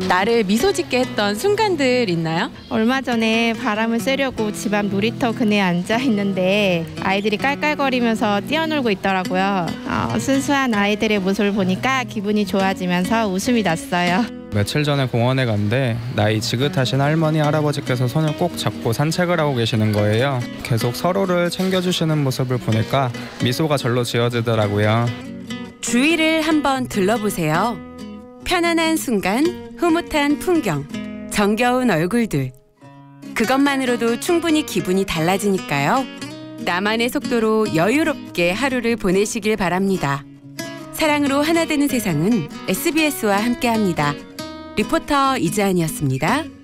나를 미소 짓게 했던 순간들 있나요? 얼마 전에 바람을 쐬려고 집 앞 놀이터 그네에 앉아 있는데 아이들이 깔깔거리면서 뛰어놀고 있더라고요. 순수한 아이들의 모습을 보니까 기분이 좋아지면서 웃음이 났어요. 며칠 전에 공원에 갔는데 나이 지긋하신 할머니 할아버지께서 손을 꼭 잡고 산책을 하고 계시는 거예요. 계속 서로를 챙겨주시는 모습을 보니까 미소가 절로 지어지더라고요. 주위를 한번 둘러보세요. 편안한 순간, 흐뭇한 풍경, 정겨운 얼굴들. 그것만으로도 충분히 기분이 달라지니까요. 나만의 속도로 여유롭게 하루를 보내시길 바랍니다. 사랑으로 하나 되는 세상은 SBS와 함께합니다. 리포터 이지안이었습니다.